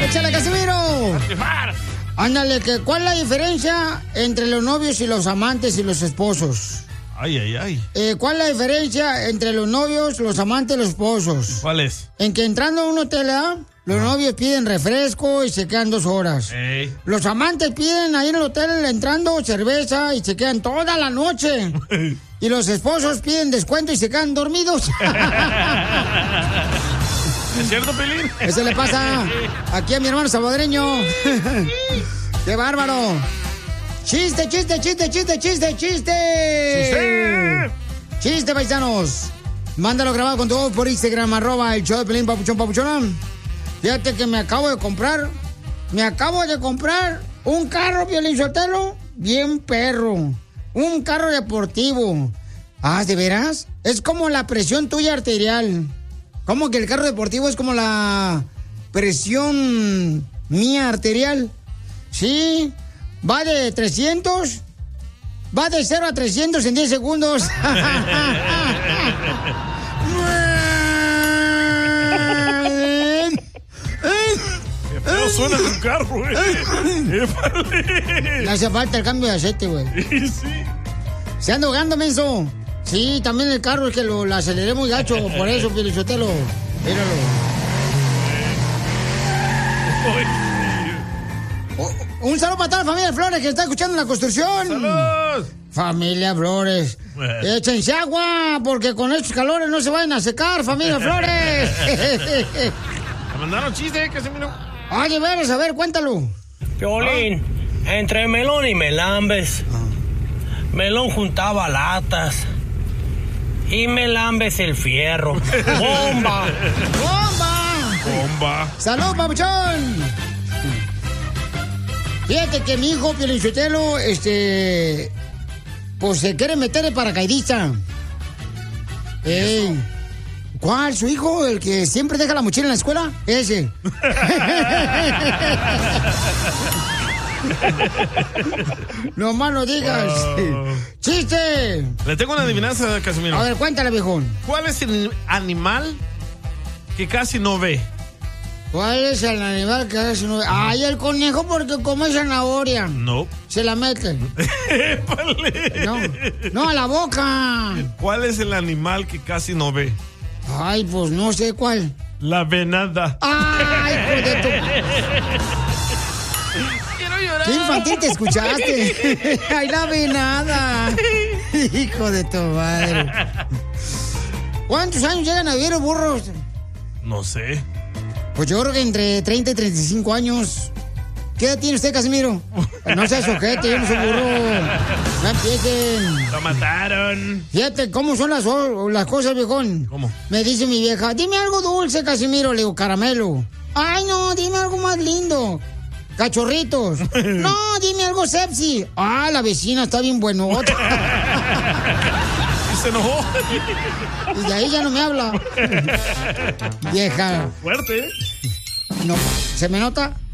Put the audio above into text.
¡Échale, Casimiro! Ándale, ¿cuál es la diferencia entre los novios y los amantes y los esposos? Ay, ay, ay. ¿Cuál es la diferencia entre los novios, los amantes y los esposos? ¿Cuál es? En que entrando a un hotel, los novios piden refresco y se quedan 2 horas. Ey. Los amantes piden ahí en el hotel entrando cerveza y se quedan toda la noche. Y los esposos piden descuento y se quedan dormidos. ¿Es cierto, Pelín? Eso le pasa aquí a mi hermano salvadoreño. ¡Qué bárbaro! ¡Chiste, chiste, chiste, chiste, chiste, chiste! ¡Chiste, paisanos! Mándalo grabado con tu voz por Instagram, @el show de Pelín, papuchón, papuchona. Fíjate que me acabo de comprar un carro, Piolín Sotelo, bien perro. Un carro deportivo. Ah, ¿de veras? Es como la presión tuya arterial. ¿Cómo que el carro deportivo es como la presión mía arterial? Sí, va de 300, va de 0 a 300 en 10 segundos. ¡Qué feo suena tu carro, Le hace falta el cambio de aceite, güey. Sí. Se anda ahogando, menso. Sí, también el carro es que lo aceleré muy gacho, por eso, Pielichotelo. Míralo. Un saludo para toda la familia Flores que está escuchando la construcción. ¡Saludos! Familia Flores. Échense agua, porque con estos calores no se vayan a secar, familia Flores. Me mandaron chiste, Casimiro. Oye, veres, a ver, cuéntalo. Piolín, entre Melón y Melambes, Melón juntaba latas y Melambes el fierro. ¡Bomba! ¡Bomba! ¡Salud, papuchón! Fíjate que mi hijo, Piolinsotelo, pues se quiere meter de paracaidista. Ey. ¿Cuál? ¿Su hijo? ¿El que siempre deja la mochila en la escuela? Ese. No más no digas. ¡Chiste! Le tengo una adivinanza, Casimiro. A ver, cuéntale, viejón. ¿Cuál es el animal que casi no ve? ¿Cuál es el animal que casi no ve? ¡Ay, el conejo porque come zanahoria! No. Se la mete. No, a la boca. ¿Cuál es el animal que casi no ve? Ay, pues no sé cuál. La venada. ¡Ay, hijo de tu... Quiero llorar. ¡Qué infantil te escuchaste! ¡Ay, la venada! Hijo de tu madre. ¿Cuántos años llegan a vivir los burros? No sé. Pues yo creo que entre 30 y 35 años. ¿Qué edad tiene usted, Casimiro? No seas ojete, yo no soy burro. No empiecen. Lo mataron. Fíjate cómo son las cosas, viejón. ¿Cómo? Me dice mi vieja, dime algo dulce, Casimiro. Le digo, caramelo. Ay, no, dime algo más lindo. Cachorritos. No, dime algo sepsi. Ah, la vecina está bien buenota. Y se enojó. Y de ahí ya no me habla. Vieja. Fuerte. No, ¿se me nota?